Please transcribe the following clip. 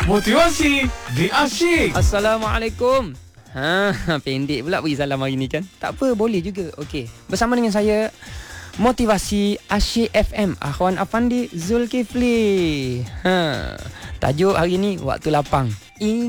Motivasi di Asyik. Assalamualaikum. Pendek pula bagi salam hari ni kan. Tak apa, boleh juga. Okey. Bersama dengan saya Motivasi Asyik FM, Akhwan Afandi Zulkifli. Tajuk hari ni waktu lapang.